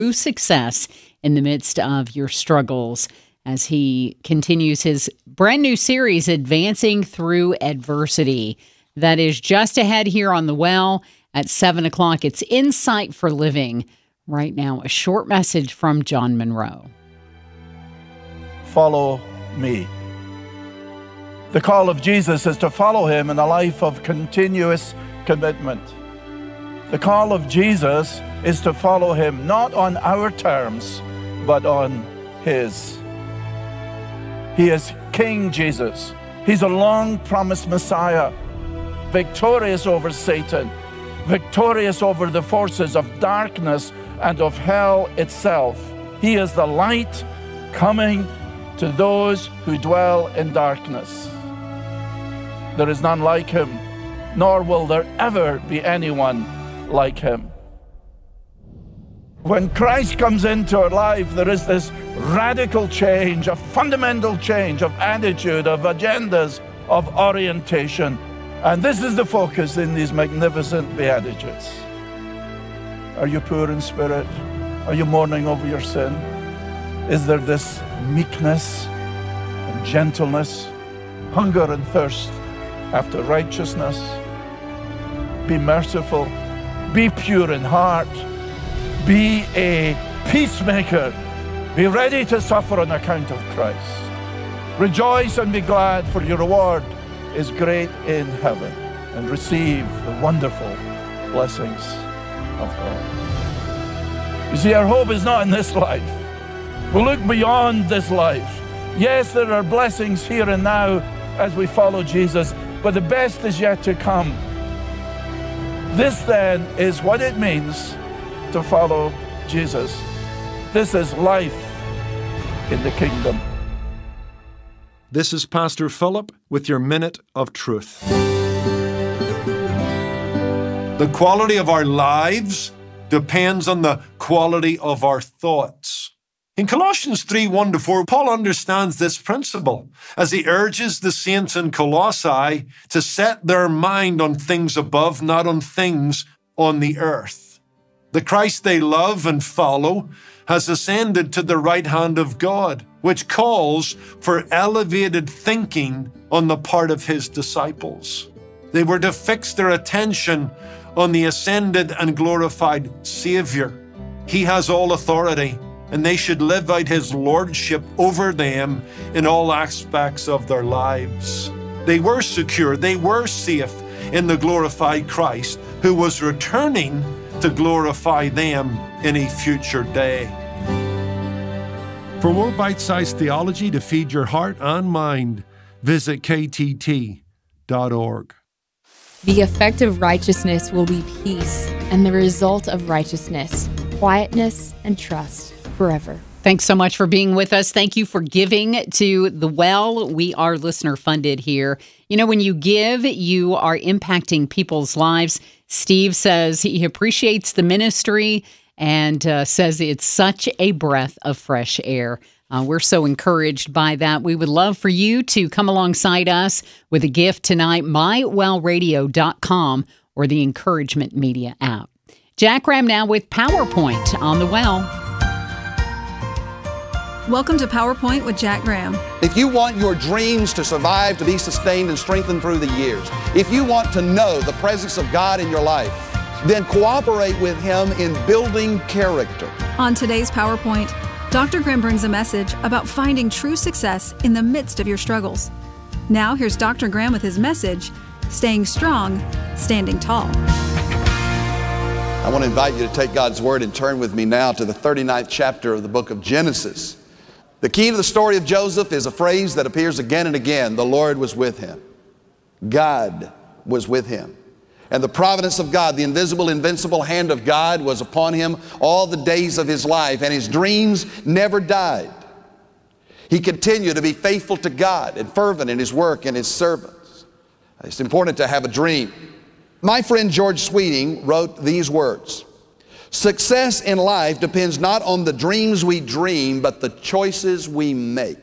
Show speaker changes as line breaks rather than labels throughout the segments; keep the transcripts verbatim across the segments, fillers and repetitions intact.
true success in the midst of your struggles as he continues his brand new series, Advancing Through Adversity. That is just ahead here on The Well at seven o'clock. It's Insight for Living. Right now, a short message from John Monroe.
Follow me. The call of Jesus is to follow him in a life of continuous commitment. The call of Jesus is to follow him not on our terms, but on his. He is King Jesus. He's a long-promised Messiah, victorious over Satan, victorious over the forces of darkness and of hell itself. He is the light coming to those who dwell in darkness. There is none like him, nor will there ever be anyone like him. When Christ comes into our life, there is this radical change, a fundamental change of attitude, of agendas, of orientation. And this is the focus in these magnificent Beatitudes. Are you poor in spirit? Are you mourning over your sin? Is there this meekness and gentleness, hunger and thirst after righteousness? Be merciful, be pure in heart, be a peacemaker, be ready to suffer on account of Christ. Rejoice and be glad, for your reward is great in heaven, and receive the wonderful blessings of God. You see, our hope is not in this life. We look beyond this life. Yes, there are blessings here and now as we follow Jesus, but the best is yet to come. This then is what it means to follow Jesus. This is life in the kingdom.
This is Pastor Philip with your Minute of Truth. The quality of our lives depends on the quality of our thoughts. In Colossians three, one to four, Paul understands this principle as he urges the saints in Colossae to set their mind on things above, not on things on the earth. The Christ they love and follow has ascended to the right hand of God, which calls for elevated thinking on the part of his disciples. They were to fix their attention on the ascended and glorified Savior. He has all authority, and they should live out his lordship over them in all aspects of their lives. They were secure, they were safe in the glorified Christ, who was returning to glorify them in a future day. For more bite-sized theology to feed your heart and mind, visit K T T dot org.
The effect of righteousness will be peace, and the result of righteousness, quietness and trust forever.
Thanks so much for being with us. Thank you for giving to The Well. We are listener funded here. You know, when you give, you are impacting people's lives. Steve says he appreciates the ministry and uh, says it's such a breath of fresh air. Uh, we're so encouraged by that. We would love for you to come alongside us with a gift tonight, my well radio dot com or the Encouragement Media app. Jack Graham now with PowerPoint on The Well.
Welcome to PowerPoint with Jack Graham.
If you want your dreams to survive, to be sustained and strengthened through the years, if you want to know the presence of God in your life, then cooperate with Him in building character.
On today's PowerPoint, Doctor Graham brings a message about finding true success in the midst of your struggles. Now here's Doctor Graham with his message, Staying Strong, Standing Tall.
I want to invite you to take God's Word and turn with me now to the thirty-ninth chapter of the book of Genesis. The key to the story of Joseph is a phrase that appears again and again. The Lord was with him. God was with him. And the providence of God, the invisible, invincible hand of God was upon him all the days of his life, and his dreams never died. He continued to be faithful to God and fervent in his work and his servants. It's important to have a dream. My friend George Sweeting wrote these words: success in life depends not on the dreams we dream, but the choices we make.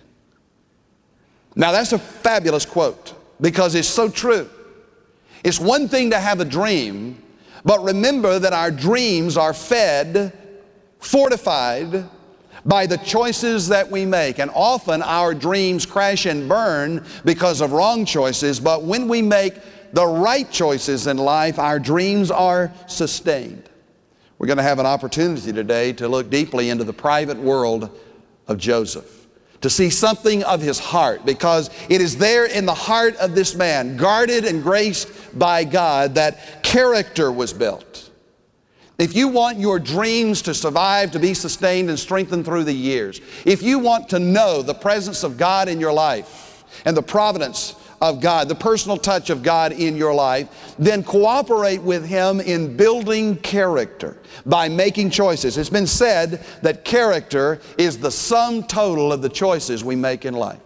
Now that's a fabulous quote because it's so true. It's one thing to have a dream, but remember that our dreams are fed fortified by the choices that we make. And often our dreams crash and burn because of wrong choices, but when we make the right choices in life, our dreams are sustained. We're going to have an opportunity today to look deeply into the private world of Joseph, to see something of his heart, because it is there in the heart of this man, guarded and graced by God, that character was built. If you want your dreams to survive, to be sustained and strengthened through the years, if you want to know the presence of God in your life and the providence of God, the personal touch of God in your life, then cooperate with Him in building character by making choices. It's been said that character is the sum total of the choices we make in life.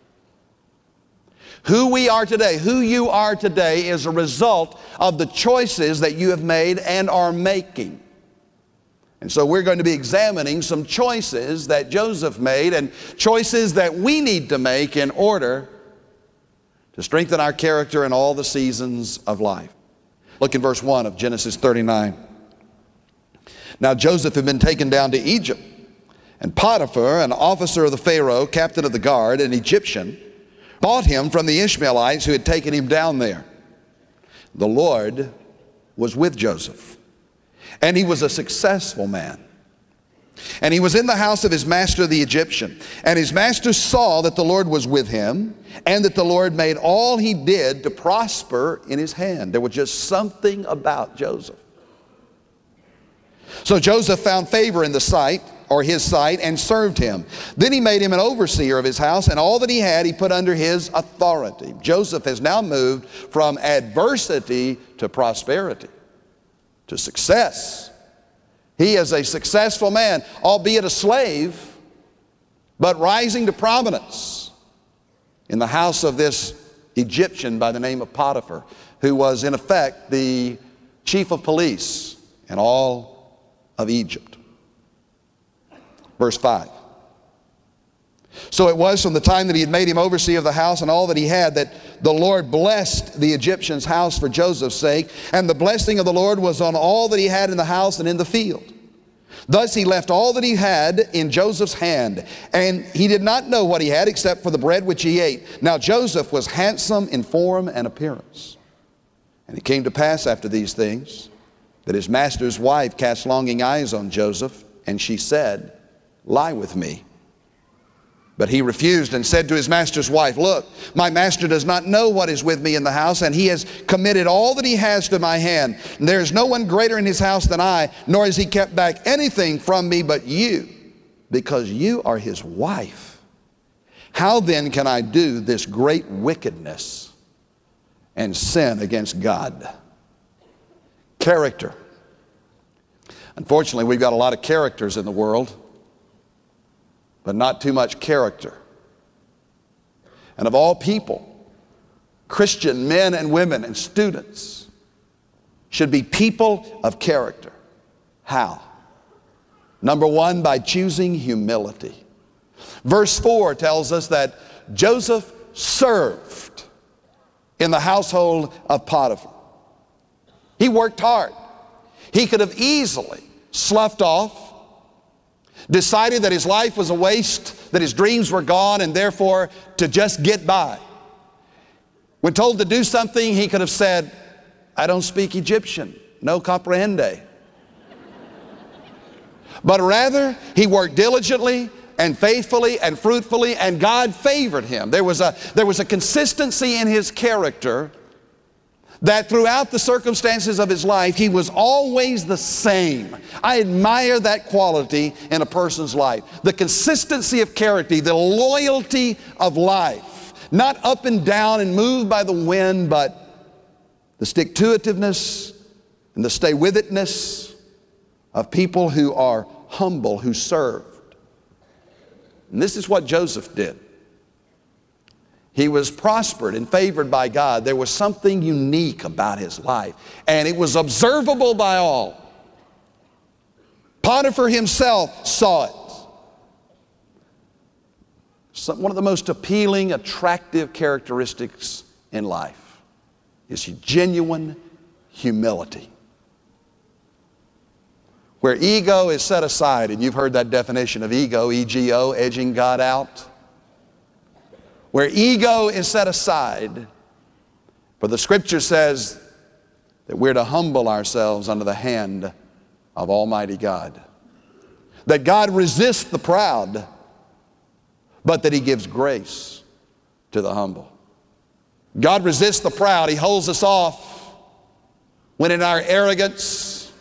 Who we are today, who you are today, is a result of the choices that you have made and are making. And so we're going to be examining some choices that Joseph made and choices that we need to make in order to strengthen our character in all the seasons of life. Look in verse one of Genesis thirty-nine. Now Joseph had been taken down to Egypt, and Potiphar, an officer of the Pharaoh, captain of the guard, an Egyptian, bought him from the Ishmaelites who had taken him down there. The Lord was with Joseph, and he was a successful man. And he was in the house of his master the Egyptian. And his master saw that the Lord was with him, and that the Lord made all he did to prosper in his hand. There was just something about Joseph. So Joseph found favor in the sight, or his sight, and served him. Then he made him an overseer of his house, and all that he had he put under his authority. Joseph has now moved from adversity to prosperity, to success. He is a successful man, albeit a slave, but rising to prominence in the house of this Egyptian by the name of Potiphar, who was in effect the chief of police in all of Egypt. Verse five. So it was from the time that he had made him overseer of the house and all that he had, that the Lord blessed the Egyptian's house for Joseph's sake, and the blessing of the Lord was on all that he had in the house and in the field. Thus he left all that he had in Joseph's hand, and he did not know what he had except for the bread which he ate. Now Joseph was handsome in form and appearance. And it came to pass after these things that his master's wife cast longing eyes on Joseph, and she said, "Lie with me." But he refused and said to his master's wife, "Look, my master does not know what is with me in the house, and he has committed all that he has to my hand. And there is no one greater in his house than I, nor has he kept back anything from me but you, because you are his wife. How then can I do this great wickedness and sin against God?" Character. Unfortunately, we've got a lot of characters in the world, but not too much character. And of all people, Christian men and women and students should be people of character. How? Number one, by choosing humility. Verse four tells us that Joseph served in the household of Potiphar. He worked hard. He could have easily sloughed off, decided that his life was a waste, that his dreams were gone, and therefore to just get by. When told to do something, he could have said, "I don't speak Egyptian, no comprehende." But rather, he worked diligently and faithfully and fruitfully, and God favored him. There was a, there was a consistency in his character that throughout the circumstances of his life, he was always the same. I admire that quality in a person's life. The consistency of character, the loyalty of life. Not up and down and moved by the wind, but the stick-to-itiveness and the stay-with-itness of people who are humble, who served. And this is what Joseph did. He was prospered and favored by God. There was something unique about his life, and it was observable by all. Potiphar himself saw it. Some, one of the most appealing, attractive characteristics in life is genuine humility. where ego is set aside, and you've heard that definition of ego, E G O, edging God out. Where ego is set aside, for the Scripture says that we're to humble ourselves under the hand of Almighty God. That God resists the proud, but that He gives grace to the humble. God resists the proud. He holds us off when in our arrogance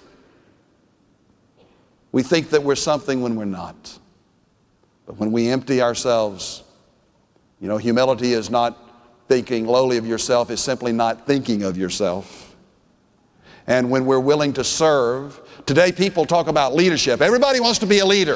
we think that we're something when we're not. But when we empty ourselves, you know, humility is not thinking lowly of yourself, it's simply not thinking of yourself. And when we're willing to serve, today people talk about leadership. Everybody wants to be a leader.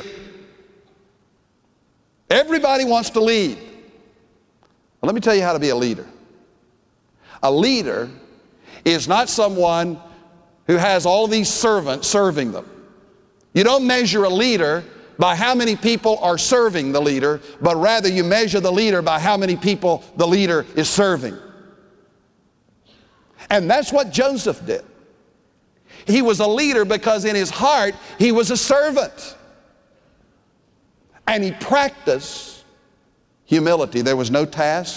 Everybody wants to lead. Well, let me tell you how to be a leader. A leader is not someone who has all these servants serving them. You don't measure a leader by how many people are serving the leader, but rather you measure the leader by how many people the leader is serving. And that's what Joseph did. He was a leader because in his heart he was a servant. And he practiced humility. There was no task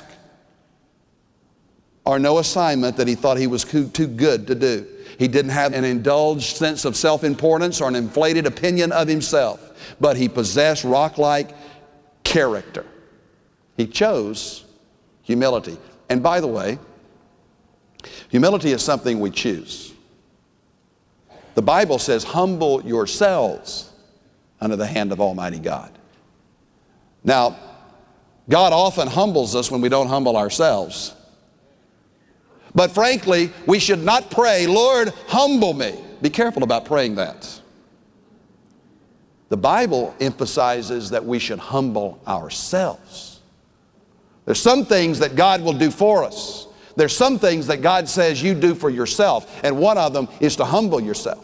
or no assignment that he thought he was too, too good to do. He didn't have an indulged sense of self-importance or an inflated opinion of himself, but he possessed rock-like character. He chose humility. And by the way, humility is something we choose. The Bible says, humble yourselves under the hand of Almighty God. Now, God often humbles us when we don't humble ourselves. But frankly, we should not pray, Lord, humble me. Be careful about praying that. The Bible emphasizes that we should humble ourselves. There's some things that God will do for us. There's some things that God says you do for yourself, and one of them is to humble yourself.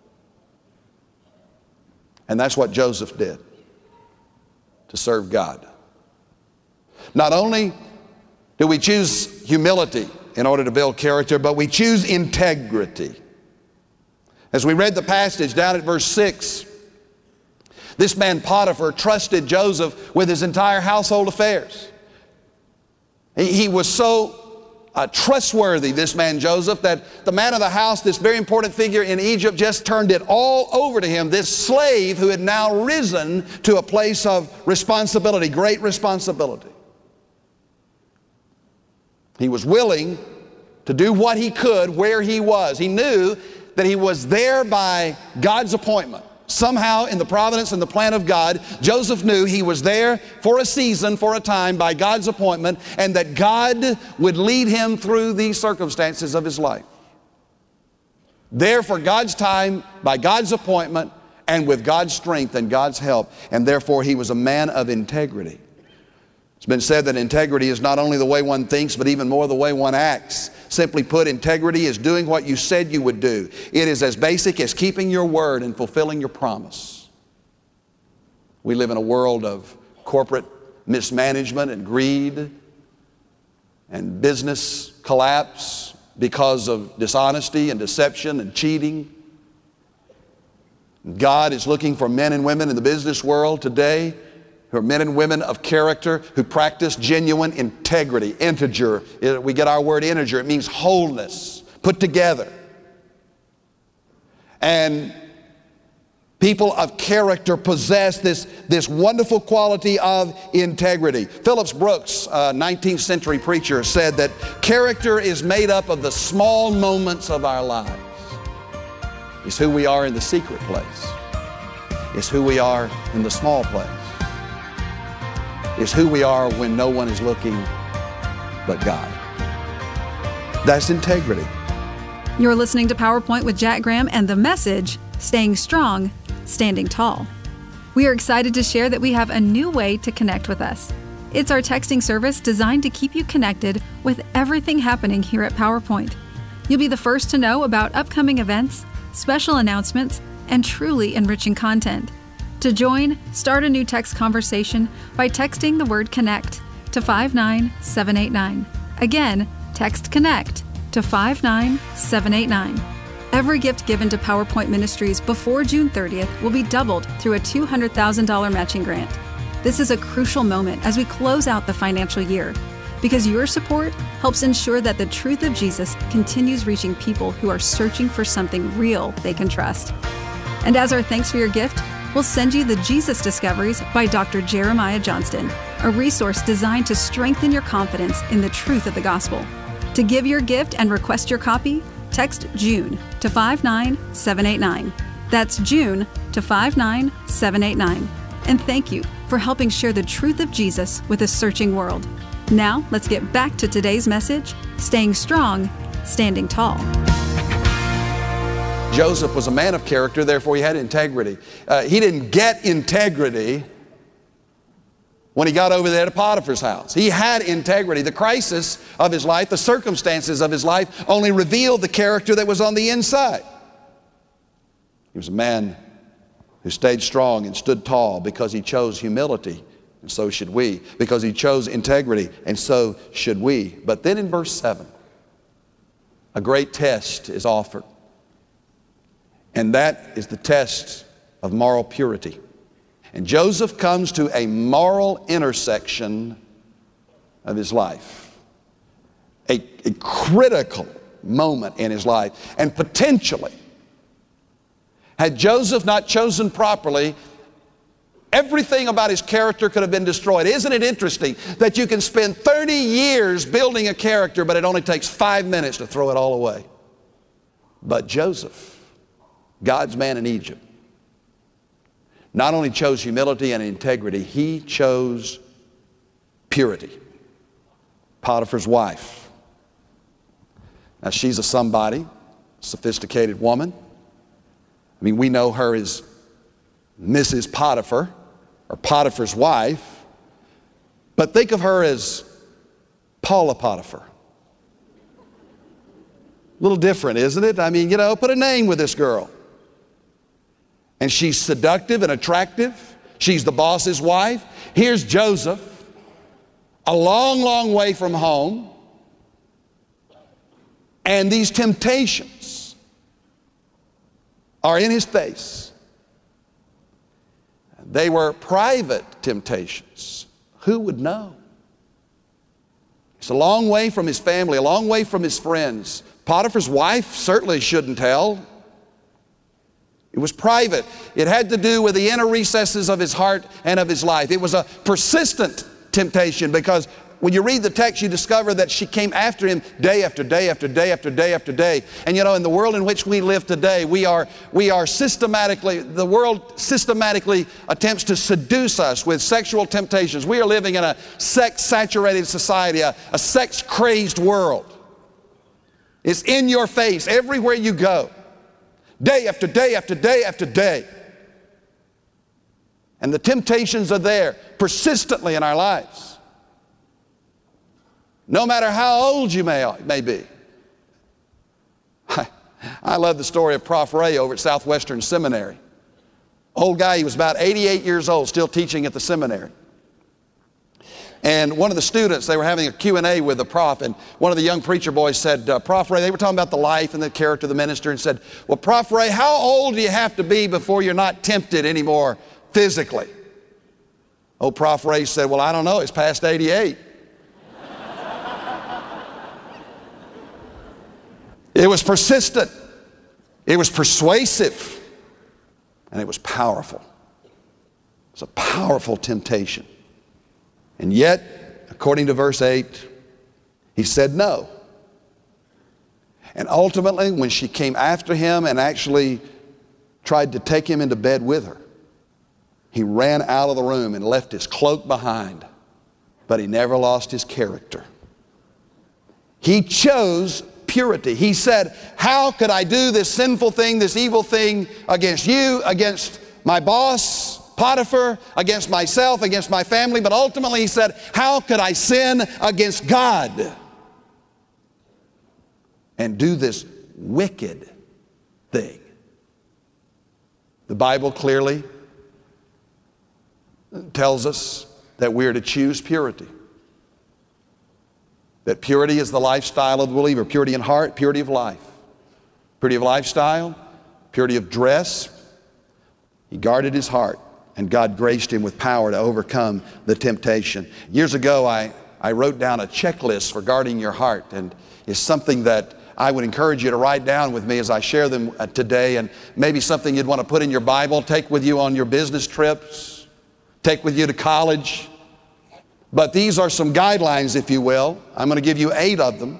And that's what Joseph did, to serve God. Not only do we choose humility in order to build character, but we choose integrity. As we read the passage down at verse six, this man Potiphar trusted Joseph with his entire household affairs. He, he was so uh, trustworthy, this man Joseph, that the man of the house, this very important figure in Egypt, just turned it all over to him, this slave who had now risen to a place of responsibility, great responsibility. He was willing to do what he could where he was. He knew that he was there by God's appointment. Somehow in the providence and the plan of God, Joseph knew he was there for a season, for a time, by God's appointment, and that God would lead him through these circumstances of his life. There for God's time, by God's appointment, and with God's strength and God's help. And therefore he was a man of integrity. It's been said that integrity is not only the way one thinks, but even more the way one acts. Simply put, integrity is doing what you said you would do. It is as basic as keeping your word and fulfilling your promise. We live in a world of corporate mismanagement and greed and business collapse because of dishonesty and deception and cheating. God is looking for men and women in the business world today who are men and women of character, who practice genuine integrity. Integer, we get our word integer. It means wholeness, put together. And people of character possess this, this wonderful quality of integrity. Phillips Brooks, a nineteenth century preacher, said that character is made up of the small moments of our lives. It's who we are in the secret place. It's who we are in the small place. It's who we are when no one is looking but God. That's integrity.
You're listening to PowerPoint with Jack Graham and the message, Staying Strong, Standing Tall. We are excited to share that we have a new way to connect with us. It's our texting service designed to keep you connected with everything happening here at PowerPoint. You'll be the first to know about upcoming events, special announcements, and truly enriching content. To join, start a new text conversation by texting the word CONNECT to five nine seven eight nine. Again, text CONNECT to five nine seven eight nine. Every gift given to PowerPoint Ministries before June thirtieth will be doubled through a two hundred thousand dollars matching grant. This is a crucial moment as we close out the financial year, because your support helps ensure that the truth of Jesus continues reaching people who are searching for something real they can trust. And as our thanks for your gift, we'll send you the Jesus Discoveries by Doctor Jeremiah Johnston, a resource designed to strengthen your confidence in the truth of the gospel. To give your gift and request your copy, text June to five nine seven eight nine. That's June to five nine seven eight nine. And thank you for helping share the truth of Jesus with a searching world. Now, let's get back to today's message, Staying Strong, Standing Tall.
Joseph was a man of character, therefore he had integrity. Uh, he didn't get integrity when he got over there to Potiphar's house. He had integrity. The crisis of his life, the circumstances of his life only revealed the character that was on the inside. He was a man who stayed strong and stood tall because he chose humility, and so should we. Because he chose integrity, and so should we. But then in verse seven, a great test is offered. And that is the test of moral purity. And Joseph comes to a moral intersection of his life. A, a critical moment in his life. And potentially, had Joseph not chosen properly, everything about his character could have been destroyed. Isn't it interesting that you can spend thirty years building a character, but it only takes five minutes to throw it all away? But Joseph, God's man in Egypt, not only chose humility and integrity, he chose purity. Potiphar's wife. Now she's a somebody, sophisticated woman. I mean, we know her as Missus Potiphar, or Potiphar's wife, but think of her as Paula Potiphar. A little different, isn't it? I mean, you know, put a name with this girl. And she's seductive and attractive. She's the boss's wife. Here's Joseph, a long, long way from home. And these temptations are in his face. They were private temptations. Who would know? It's a long way from his family, a long way from his friends. Potiphar's wife certainly shouldn't tell. It was private. It had to do with the inner recesses of his heart and of his life. It was a persistent temptation, because when you read the text, you discover that she came after him day after day after day after day after day. And you know, in the world in which we live today, we are, we are systematically, the world systematically attempts to seduce us with sexual temptations. We are living in a sex-saturated society, a, a sex-crazed world. It's in your face everywhere you go. Day after day after day after day. And the temptations are there persistently in our lives. No matter how old you may, may be. I, I love the story of Prof Ray over at Southwestern Seminary. Old guy, he was about eighty-eight years old, still teaching at the seminary. And one of the students, they were having a Q and A with the prof, and one of the young preacher boys said, uh, Prof Ray, they were talking about the life and the character of the minister, and said, well, Prof Ray, how old do you have to be before you're not tempted anymore physically? Old Prof Ray said, well, I don't know, it's past eighty-eight. It was persistent, it was persuasive, and it was powerful. It was a powerful temptation. And yet, according to verse eight, he said no. And ultimately, when she came after him and actually tried to take him into bed with her, he ran out of the room and left his cloak behind, but he never lost his character. He chose purity. He said, how could I do this sinful thing, this evil thing against you, against my boss, Potiphar, against myself, against my family? But ultimately he said, how could I sin against God and do this wicked thing? The Bible clearly tells us that we are to choose purity. That purity is the lifestyle of the believer. Purity in heart, purity of life. purity of lifestyle, purity of dress. He guarded his heart, and God graced him with power to overcome the temptation. Years ago, I, I wrote down a checklist for guarding your heart, and it's something that I would encourage you to write down with me as I share them today, and maybe something you'd want to put in your Bible, take with you on your business trips, take with you to college. But these are some guidelines, if you will. I'm going to give you eight of them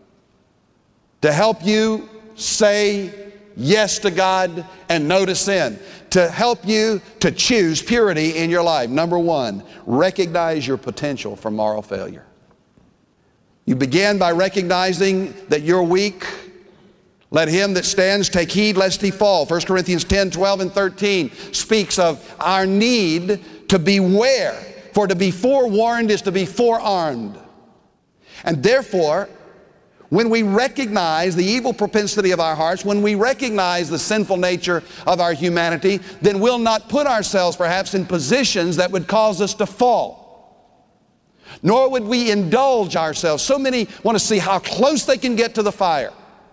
to help you say yes to God and no to sin, to help you to choose purity in your life. Number one, recognize your potential for moral failure. You begin by recognizing that you're weak. Let him that stands take heed lest he fall. First Corinthians ten, twelve, and thirteen speaks of our need to beware, for to be forewarned is to be forearmed. And therefore, when we recognize the evil propensity of our hearts, when we recognize the sinful nature of our humanity, then we'll not put ourselves perhaps in positions that would cause us to fall. Nor would we indulge ourselves. So many want to see how close they can get to the fire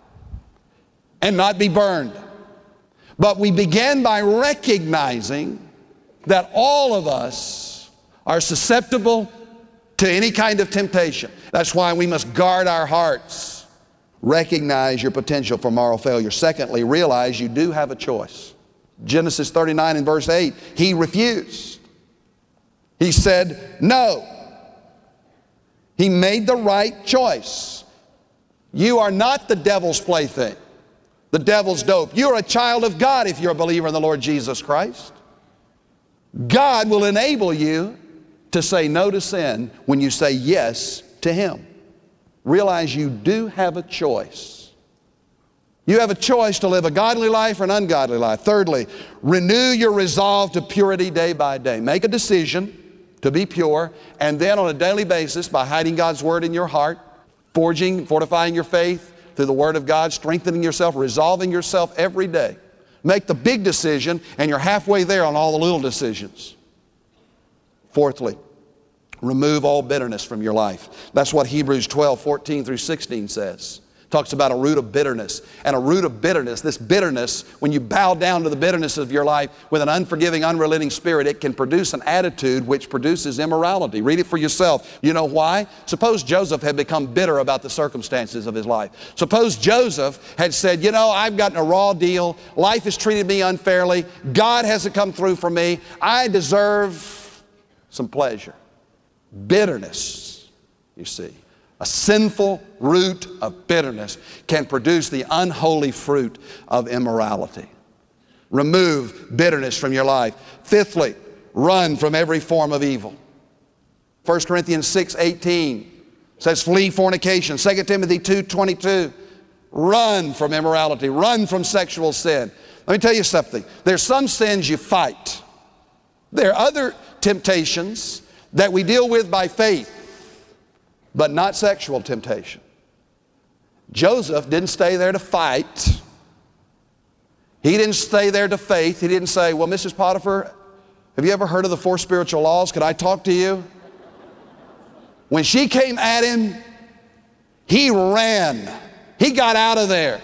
and not be burned. But we begin by recognizing that all of us are susceptible to any kind of temptation. That's why we must guard our hearts. Recognize your potential for moral failure. Secondly, realize you do have a choice. Genesis thirty-nine and verse eight, he refused. He said no. He made the right choice. You are not the devil's plaything, the devil's dope. You're a child of God if you're a believer in the Lord Jesus Christ. God will enable you to say no to sin when you say yes to Him. Realize you do have a choice. You have a choice to live a godly life or an ungodly life. Thirdly, renew your resolve to purity day by day. Make a decision to be pure, and then on a daily basis, by hiding God's Word in your heart, forging, fortifying your faith through the Word of God, strengthening yourself, resolving yourself every day. Make the big decision, and you're halfway there on all the little decisions. Fourthly, remove all bitterness from your life. That's what Hebrews twelve, fourteen through sixteen says. Talks about a root of bitterness. And a root of bitterness, this bitterness, when you bow down to the bitterness of your life with an unforgiving, unrelenting spirit, it can produce an attitude which produces immorality. Read it for yourself. You know why? Suppose Joseph had become bitter about the circumstances of his life. Suppose Joseph had said, you know, I've gotten a raw deal. Life has treated me unfairly. God hasn't come through for me. I deserve some pleasure. Bitterness, you see. A sinful root of bitterness can produce the unholy fruit of immorality. Remove bitterness from your life. Fifthly, run from every form of evil. First Corinthians six, eighteen says flee fornication. Second Timothy two, twenty-two, run from immorality. Run from sexual sin. Let me tell you something. There's some sins you fight. There are other temptations that we deal with by faith, but not sexual temptation. Joseph didn't stay there to fight. He didn't stay there to faith. He didn't say, well, Missus Potiphar, have you ever heard of the four spiritual laws? Could I talk to you? When she came at him, he ran. He got out of there.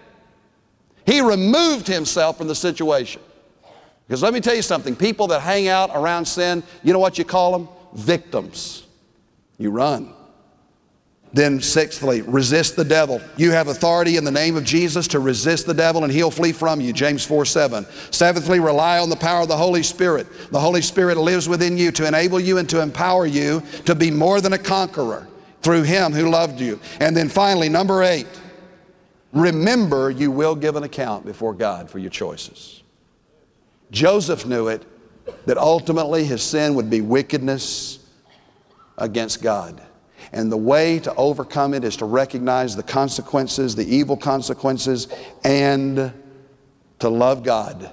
He removed himself from the situation. Because let me tell you something, people that hang out around sin, you know what you call them? Victims. You run. Then sixthly, resist the devil. You have authority in the name of Jesus to resist the devil and he'll flee from you, James four, seven. Seventhly, rely on the power of the Holy Spirit. The Holy Spirit lives within you to enable you and to empower you to be more than a conqueror through Him who loved you. And then finally, number eight, remember you will give an account before God for your choices. Joseph knew it, that ultimately his sin would be wickedness against God. And the way to overcome it is to recognize the consequences, the evil consequences, and to love God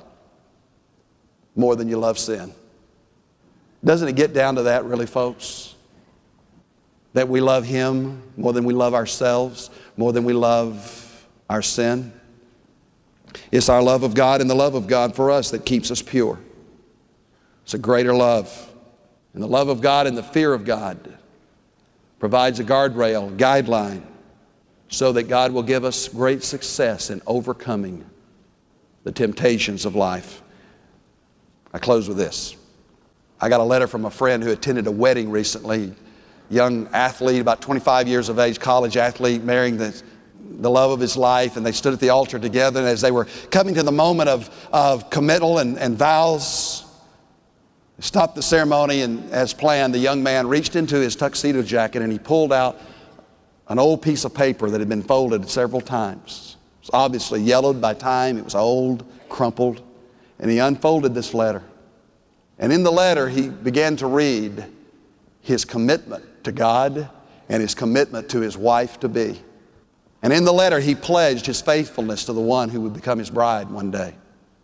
more than you love sin. Doesn't it get down to that, really, folks? That we love Him more than we love ourselves, more than we love our sin? It's our love of God and the love of God for us that keeps us pure. It's a greater love. And the love of God and the fear of God provides a guardrail, guideline so that God will give us great success in overcoming the temptations of life. I close with this. I got a letter from a friend who attended a wedding recently. Young athlete, about twenty-five years of age, college athlete, marrying the, the love of his life, and they stood at the altar together, and as they were coming to the moment of, of committal and, and vows, they stopped the ceremony, and as planned, the young man reached into his tuxedo jacket and he pulled out an old piece of paper that had been folded several times. It was obviously yellowed by time, it was old, crumpled, and he unfolded this letter. And in the letter, he began to read his commitment to God and his commitment to his wife-to-be. And in the letter, he pledged his faithfulness to the one who would become his bride one day.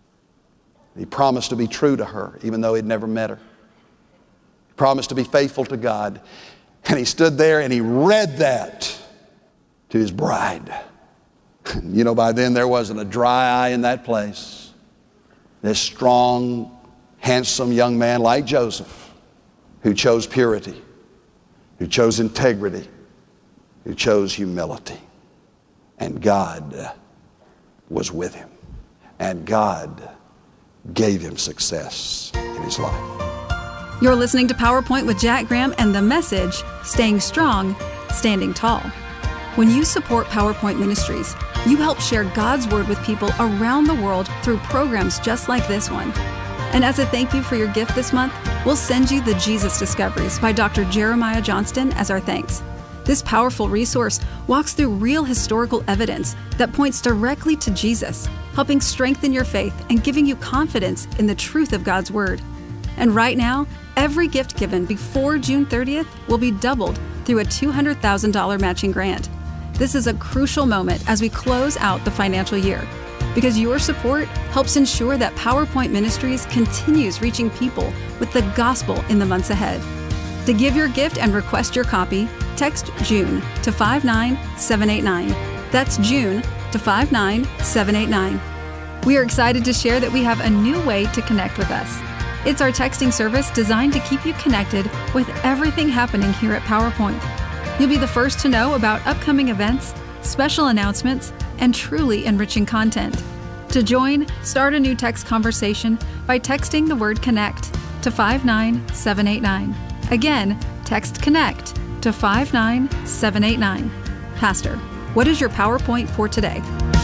He promised to be true to her, even though he'd never met her. He promised to be faithful to God. And he stood there and he read that to his bride. You know, by then there wasn't a dry eye in that place. This strong, handsome young man like Joseph, who chose purity, who chose integrity, who chose humility. And God was with him. And God gave him success in his life.
You're listening to PowerPoint with Jack Graham and the message, Staying Strong, Standing Tall. When you support PowerPoint Ministries, you help share God's Word with people around the world through programs just like this one. And as a thank you for your gift this month, we'll send you the Jesus Discoveries by Doctor Jeremiah Johnston as our thanks. This powerful resource walks through real historical evidence that points directly to Jesus, helping strengthen your faith and giving you confidence in the truth of God's Word. And right now, every gift given before June thirtieth will be doubled through a two hundred thousand dollars matching grant. This is a crucial moment as we close out the financial year, because your support helps ensure that PowerPoint Ministries continues reaching people with the gospel in the months ahead. To give your gift and request your copy, text June to five nine seven eight nine. That's June to five nine seven eight nine. We are excited to share that we have a new way to connect with us. It's our texting service designed to keep you connected with everything happening here at PowerPoint. You'll be the first to know about upcoming events, special announcements, and truly enriching content. To join, start a new text conversation by texting the word CONNECT to five nine seven eight nine. Again, text CONNECT to five nine seven eight nine. Pastor, what is your PowerPoint for today?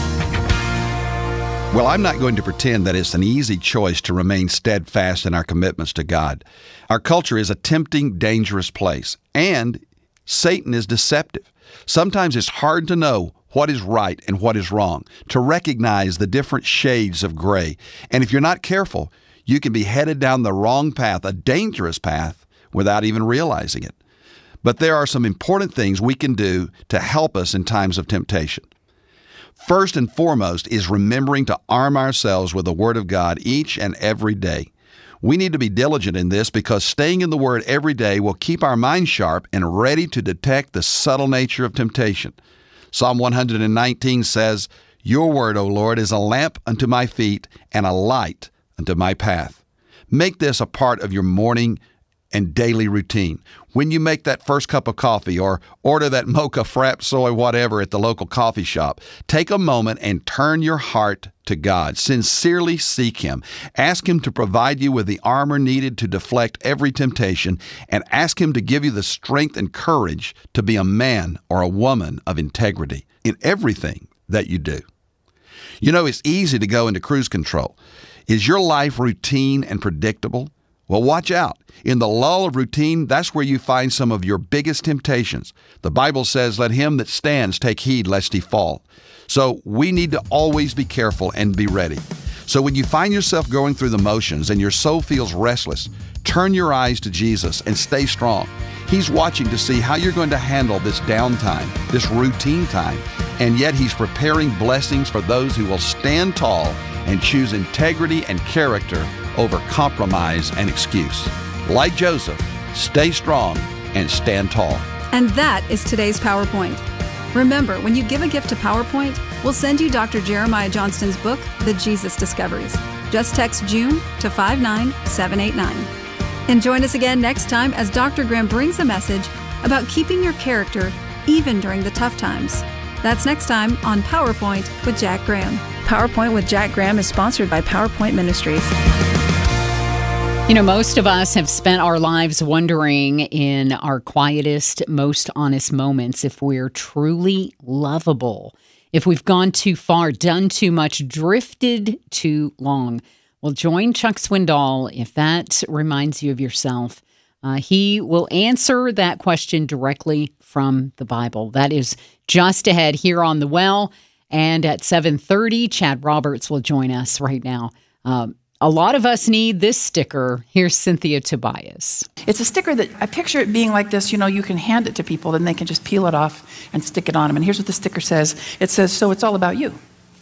Well, I'm not going to pretend that it's an easy choice to remain steadfast in our commitments to God. Our culture is a tempting, dangerous place, and Satan is deceptive. Sometimes it's hard to know what is right and what is wrong, to recognize the different shades of gray. And if you're not careful, you can be headed down the wrong path, a dangerous path, without even realizing it. But there are some important things we can do to help us in times of temptation. First and foremost is remembering to arm ourselves with the Word of God each and every day. We need to be diligent in this because staying in the Word every day will keep our minds sharp and ready to detect the subtle nature of temptation. Psalm one hundred nineteen says, "Your word, O Lord, is a lamp unto my feet and a light unto my path." Make this a part of your morning and daily routine. When you make that first cup of coffee or order that mocha, frap, soy, whatever at the local coffee shop, take a moment and turn your heart to God. Sincerely seek Him. Ask Him to provide you with the armor needed to deflect every temptation, and ask Him to give you the strength and courage to be a man or a woman of integrity in everything that you do. You know, it's easy to go into cruise control. Is your life routine and predictable? Well, watch out. In the lull of routine, that's where you find some of your biggest temptations. The Bible says, "Let him that stands take heed lest he fall." So we need to always be careful and be ready. So when you find yourself going through the motions and your soul feels restless, turn your eyes to Jesus and stay strong. He's watching to see how you're going to handle this downtime, this routine time, and yet He's preparing blessings for those who will stand tall and choose integrity and character over compromise and excuse. Like Joseph, stay strong and stand tall.
And that is today's PowerPoint. Remember, when you give a gift to PowerPoint, we'll send you Doctor Jeremiah Johnston's book, The Jesus Discoveries. Just text June to five nine seven eight nine. And join us again next time as Doctor Graham brings a message about keeping your character even during the tough times. That's next time on PowerPoint with Jack Graham.
PowerPoint with Jack Graham is sponsored by PowerPoint Ministries.
You know, most of us have spent our lives wondering in our quietest, most honest moments if we're truly lovable, if we've gone too far, done too much, drifted too long. Well, join Chuck Swindoll if that reminds you of yourself. Uh, he will answer that question directly from the Bible. That is just ahead here on The Well. And at seven thirty, Chad Roberts will join us right now. Um, A lot of us need this sticker. Here's Cynthia Tobias.
It's a sticker that I picture it being like this. You know, you can hand it to people, then they can just peel it off and stick it on them. And here's what the sticker says. It says, so it's all about you.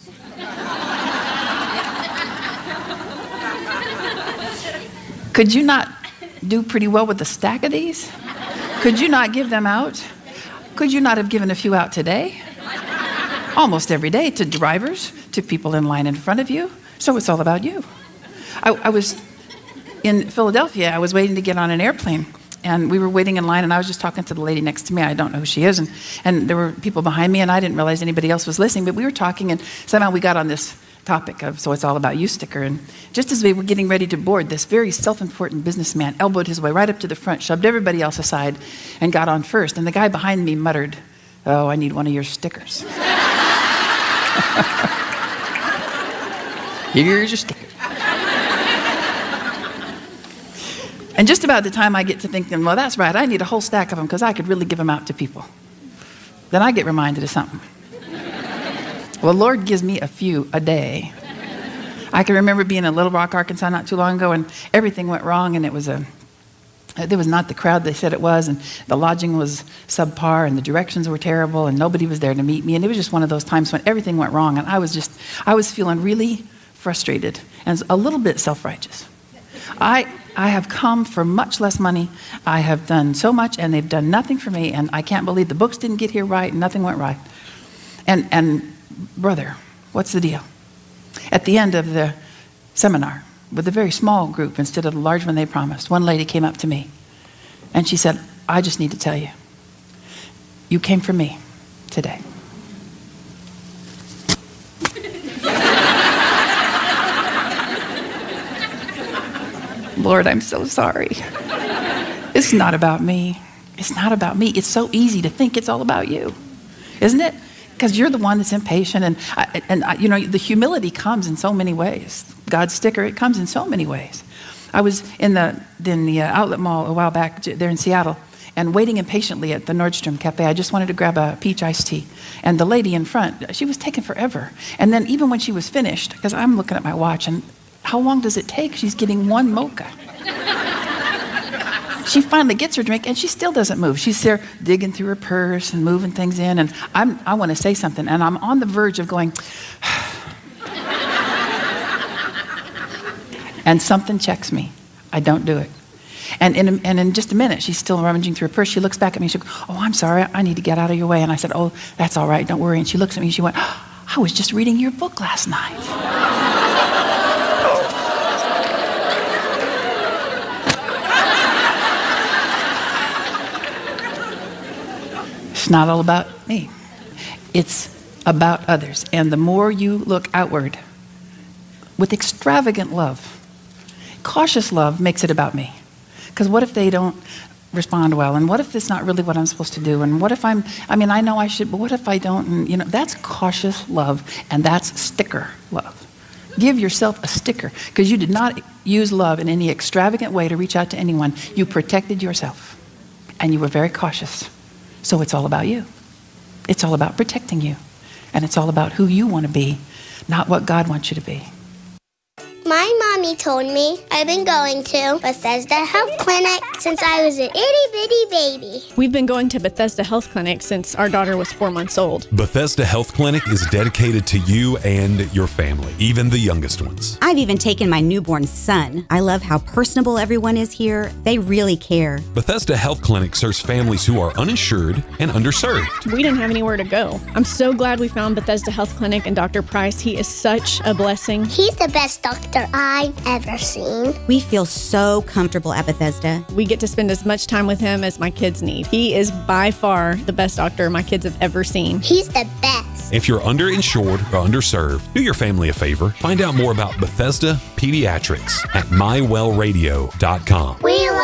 Could you not do pretty well with a stack of these? Could you not give them out? Could you not have given a few out today? Almost every day, to drivers, to people in line in front of you. So it's all about you. I, I was in Philadelphia. I was waiting to get on an airplane, and we were waiting in line, and I was just talking to the lady next to me. I don't know who she is, and, and there were people behind me, and I didn't realize anybody else was listening, but we were talking, and somehow we got on this topic of so it's all about you sticker. And just as we were getting ready to board, this very self-important businessman elbowed his way right up to the front, shoved everybody else aside, and got on first. And the guy behind me muttered, "Oh, I need one of your stickers." Here's your sticker. And just about the time I get to thinking, well, that's right, I need a whole stack of them because I could really give them out to people. Then I get reminded of something. Well, the Lord gives me a few a day. I can remember being in Little Rock, Arkansas not too long ago, and everything went wrong, and it was a, there was not the crowd they said it was, and the lodging was subpar, and the directions were terrible, and nobody was there to meet me, and it was just one of those times when everything went wrong, and I was just, I was feeling really frustrated and a little bit self-righteous. I I have come for much less money. I have done so much, and they've done nothing for me, and I can't believe the books didn't get here right, and nothing went right. And, and brother, what's the deal? At the end of the seminar, with a very small group instead of the large one they promised, one lady came up to me, and she said, I just need to tell you, you came for me today. Lord, I'm so sorry. It's not about me. It's not about me. It's so easy to think it's all about you, isn't it? Because you're the one that's impatient, and I, and I, you know the humility comes in so many ways. God's sticker, it comes in so many ways. I was in the in the outlet mall a while back there in Seattle, and waiting impatiently at the Nordstrom Cafe. I just wanted to grab a peach iced tea, and the lady in front, she was taking forever. And then even when she was finished, because I'm looking at my watch, and how long does it take? She's getting one mocha. She finally gets her drink, and she still doesn't move. She's there digging through her purse and moving things in, and I'm, I want to say something, and I'm on the verge of going, and something checks me. I don't do it. And in, a, and in just a minute, she's still rummaging through her purse. She looks back at me, and she goes, oh, I'm sorry, I need to get out of your way. And I said, oh, that's all right, don't worry. And she looks at me, and she went, I was just reading your book last night. It's not all about me. It's about others. And the more you look outward with extravagant love, cautious love makes it about me. Because what if they don't respond well? And what if it's not really what I'm supposed to do? And what if I'm, I mean, I know I should, but what if I don't? And, you know, that's cautious love, and that's sticker love. Give yourself a sticker, because you did not use love in any extravagant way to reach out to anyone. You protected yourself, and you were very cautious. So it's all about you. It's all about protecting you. And it's all about who you want to be, not what God wants you to be.
My mommy told me I've been going to Bethesda Health Clinic since I was an itty-bitty baby.
We've been going to Bethesda Health Clinic since our daughter was four months old.
Bethesda Health Clinic is dedicated to you and your family, even the youngest ones.
I've even taken my newborn son. I love how personable everyone is here. They really care.
Bethesda Health Clinic serves families who are uninsured and underserved.
We didn't have anywhere to go. I'm so glad we found Bethesda Health Clinic and Doctor Price. He is such a blessing.
He's the best doctor I've I've ever seen.
We feel so comfortable at Bethesda.
We get to spend as much time with him as my kids need. He is by far the best doctor my kids have ever seen.
He's the best.
If you're underinsured or underserved, do your family a favor. Find out more about Bethesda Pediatrics at my well radio dot com.
We